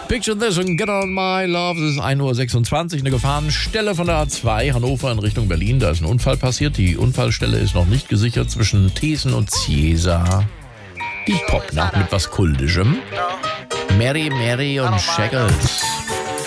Picture this and get on my love. Es ist 1:26 Uhr, eine Gefahrenstelle von der A2 Hannover in Richtung Berlin. Da ist ein Unfall passiert. Die Unfallstelle ist noch nicht gesichert zwischen Thesen und Ciesa. Die Popnacht mit was Kultischem. Mary, Mary und Shackles.